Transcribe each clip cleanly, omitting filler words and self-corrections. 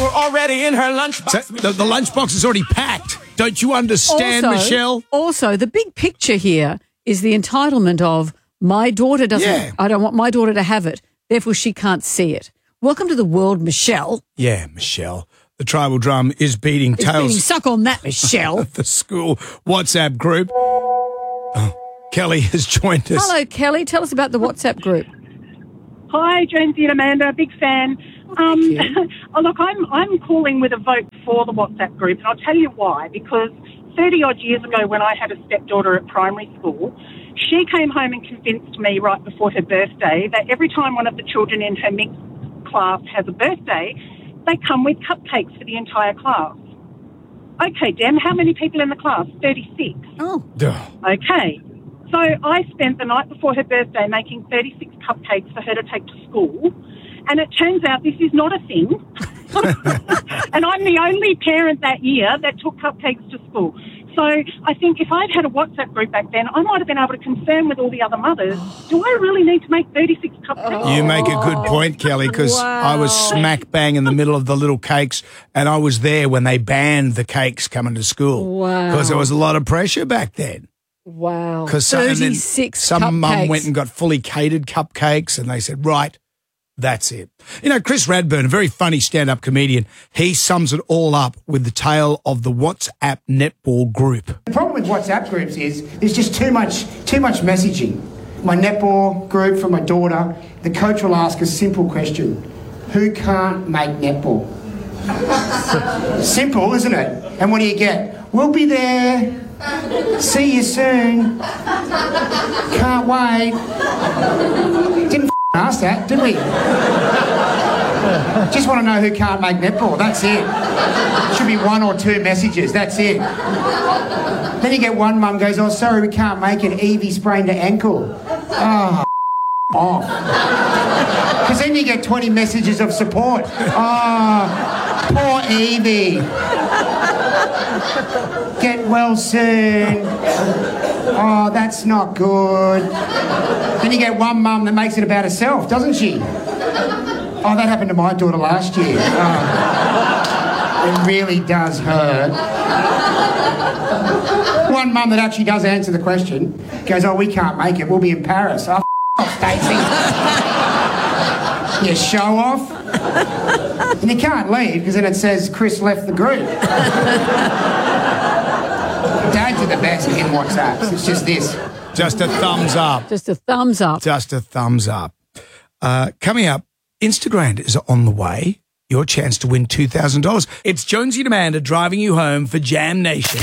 were already in her lunchbox. So the lunchbox is already packed. Don't you understand, Michelle? Also, the big picture here is the entitlement of my daughter doesn't. Yeah. I don't want my daughter to have it. Therefore, she can't see it. Welcome to the world, Michelle. Yeah, Michelle. The tribal drum is beating tails. Suck on that, Michelle. The school WhatsApp group. Oh, Kelly has joined us. Hello, Kelly. Tell us about the WhatsApp group. Hi, Jonesy and Amanda. Big fan. Look, I'm calling with a vote for the WhatsApp group, and I'll tell you why. Because 30-odd years ago, when I had a stepdaughter at primary school, she came home and convinced me right before her birthday that every time one of the children in her mixed class has a birthday, they come with cupcakes for the entire class. Okay, Dem, how many people in the class? 36. Oh. Duh. Okay. So I spent the night before her birthday making 36 cupcakes for her to take to school. And it turns out this is not a thing. And I'm the only parent that year that took cupcakes to school. So I think if I'd had a WhatsApp group back then, I might have been able to confirm with all the other mothers, do I really need to make 36 cupcakes? You make a good point, Kelly, because I was smack bang in the middle of the little cakes, and I was there when they banned the cakes coming to school. Wow. Because there was a lot of pressure back then. Wow. Because 36 some mum cupcakes. went and got fully catered cupcakes, and they said, right, that's it. You know, Chris Radburn, a very funny stand-up comedian, he sums it all up with the tale of the WhatsApp netball group. The problem with WhatsApp groups is there's just too much messaging. My netball group for my daughter, the coach will ask a simple question. Who can't make netball? Simple, isn't it? And what do you get? We'll be there. See you soon. Can't wait. Didn't ask that, did we? Just want to know who can't make netball. That's it. Should be one or two messages. That's it. Then you get one mum goes, oh, sorry, we can't make it. Evie sprained her ankle. Oh, off. Because then you get 20 messages of support. Oh, poor Evie. Get well soon. Oh, that's not good. Then you get one mum that makes it about herself, doesn't she? Oh, that happened to my daughter last year. Oh, it really does hurt. One mum that actually does answer the question goes, oh, we can't make it. We'll be in Paris. Oh, off, Stacey. You show off. And you can't leave because then it says Chris left the group. Dads are the best in WhatsApps. It's just this. Just a thumbs up. Just a thumbs up. Just a thumbs up. Coming up, Instagram is on the way. Your chance to win $2,000. It's Jonesy and Amanda driving you home for Jam Nation.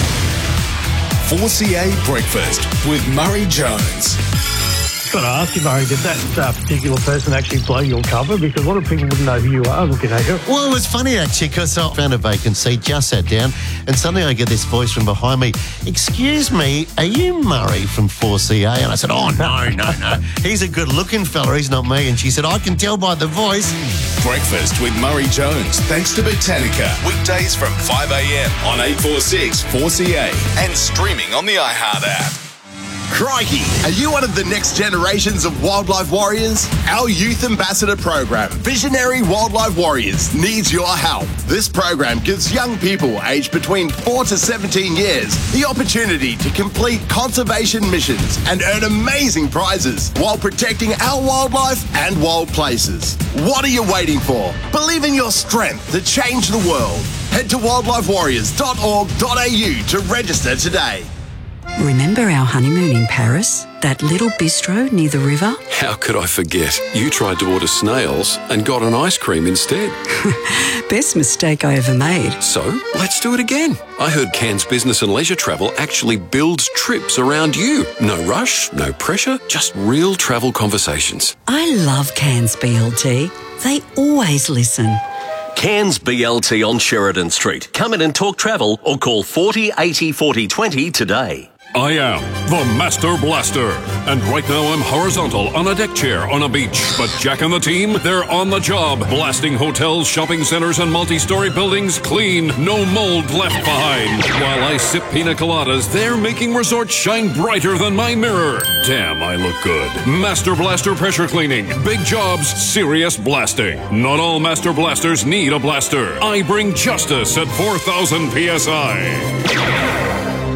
4CA Breakfast with Murray Jones. Got to ask you, Murray, did that particular person actually blow your cover? Because a lot of people wouldn't know who you are looking at you. Well, it was funny, actually, because I found a vacant seat, just sat down, and suddenly I get this voice from behind me, excuse me, are you Murray from 4CA? And I said, oh, no. He's a good-looking fella, he's not me. And she said, I can tell by the voice. Breakfast with Murray Jones, thanks to Botanica. Weekdays from 5 a.m. on 846 4CA and streaming on the iHeart app. Crikey, are you one of the next generations of wildlife warriors? Our Youth Ambassador program, Visionary Wildlife Warriors, needs your help. This program gives young people aged between 4 to 17 years the opportunity to complete conservation missions and earn amazing prizes while protecting our wildlife and wild places. What are you waiting for? Believe in your strength to change the world. Head to wildlifewarriors.org.au to register today. Remember our honeymoon in Paris? That little bistro near the river? How could I forget? You tried to order snails and got an ice cream instead. Best mistake I ever made. So, let's do it again. I heard Cairns Business and Leisure Travel actually builds trips around you. No rush, no pressure, just real travel conversations. I love Cairns BLT. They always listen. Cairns BLT on Sheridan Street. Come in and talk travel or call 40 80 40 20 today. I am the Master Blaster. And right now I'm horizontal on a deck chair on a beach. But Jack and the team, they're on the job, blasting hotels, shopping centers, and multi-story buildings clean. No mold left behind. While I sip pina coladas, they're making resorts shine brighter than my mirror. Damn, I look good. Master Blaster pressure cleaning. Big jobs, serious blasting. Not all Master Blasters need a blaster. I bring justice at 4,000 PSI.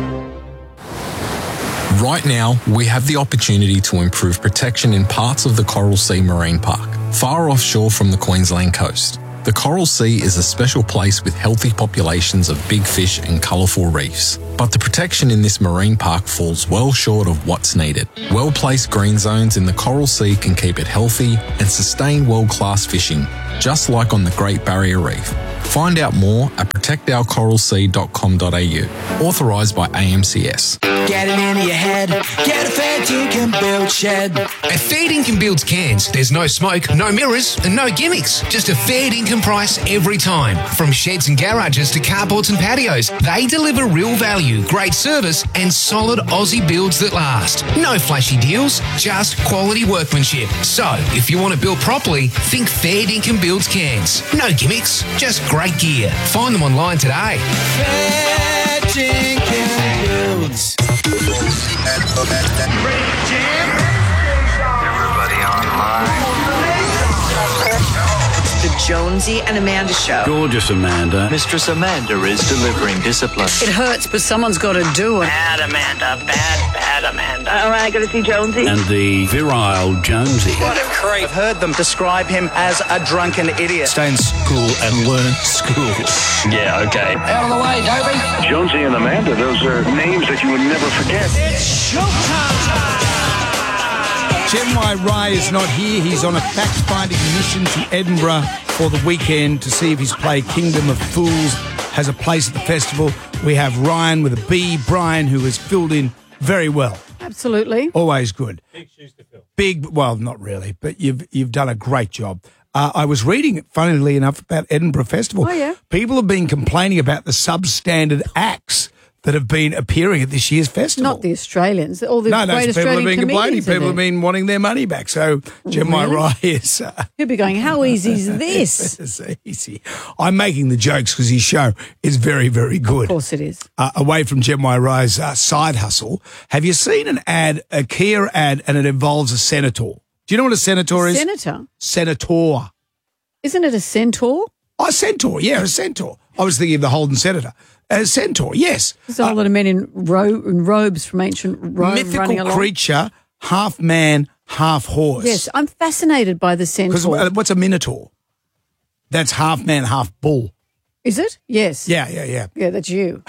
Right now, we have the opportunity to improve protection in parts of the Coral Sea Marine Park, far offshore from the Queensland coast. The Coral Sea is a special place with healthy populations of big fish and colourful reefs. But the protection in this marine park falls well short of what's needed. Well-placed green zones in the Coral Sea can keep it healthy and sustain world-class fishing, just like on the Great Barrier Reef. Find out more at protectourcoralsea.com.au. Authorised by AMCS. Get it into your head. Get a fair dinkum build shed. At Fair Dinkum Builds Cairns, there's no smoke, no mirrors, and no gimmicks. Just a fair dinkum price every time. From sheds and garages to carports and patios, they deliver real value, great service, and solid Aussie builds that last. No flashy deals, just quality workmanship. So, if you want to build properly, think Fair Dinkum Builds Cairns. No gimmicks, just great gear. Find them online today. Fair dinkum builds. Everybody online. The Jonesy and Amanda Show. Gorgeous Amanda. Mistress Amanda is delivering discipline. It hurts, but someone's got to do it. Bad Amanda. Bad Amanda. All right, got to see Jonesy. And the virile Jonesy. What a creep. I've heard them describe him as a drunken idiot. Stay in school and learn school. Yeah, okay. Out of the way, Dobie. Jonesy and Amanda, those are names that you would never forget. It's showtime. Jen Rye is not here. He's on a fact-finding mission to Edinburgh for the weekend to see if his play Kingdom of Fools has a place at the festival. We have Ryan with a B, Brian, who has filled in very well. Absolutely. Always good. Big shoes to fill. Well, not really, but you've done a great job. I was reading, funnily enough, about Edinburgh Festival. Oh, yeah. People have been complaining about the substandard acts that have been appearing at this year's festival. Not the Australians. All the great people Australian have been complaining. comedians are People have been wanting their money back. So Jen Rye is... He'll be going, how easy is this? It's easy. I'm making the jokes because his show is very, very good. Of course it is. Away from Jen Rye's side hustle, have you seen an ad, a Kia ad, and it involves a senator? Do you know what a senator is? Senator? Senator. Isn't it a centaur? Oh, a centaur, yeah, a centaur. I was thinking of the Holden Senator. A centaur, yes. There's a whole lot of men in robes from ancient Rome running along. Mythical creature, half man, half horse. Yes, I'm fascinated by the centaur. Because what's a minotaur? That's half man, half bull. Is it? Yes. Yeah. Yeah, that's you.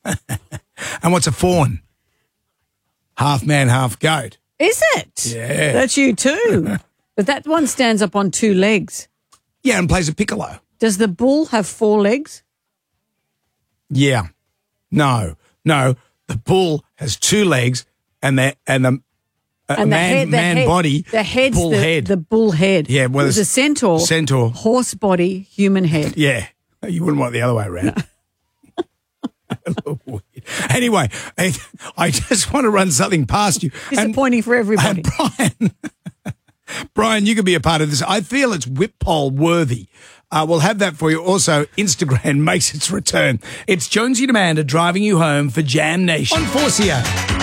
And what's a fawn? Half man, half goat. Is it? Yeah. That's you too. But that one stands up on two legs. Yeah, and plays a piccolo. Does the bull have four legs? Yeah. No. The bull has two legs and the man body, the head's bull head. The bull head. Yeah, well, it's a centaur. Horse body, human head. Yeah. You wouldn't want it the other way around. Anyway, I just want to run something past you. Disappointing for everybody. And Brian, you can be a part of this. I feel it's whip poll worthy. We'll have that for you. Also, Instagram makes its return. It's Jonesy and Amanda driving you home for Jam Nation on 4CR.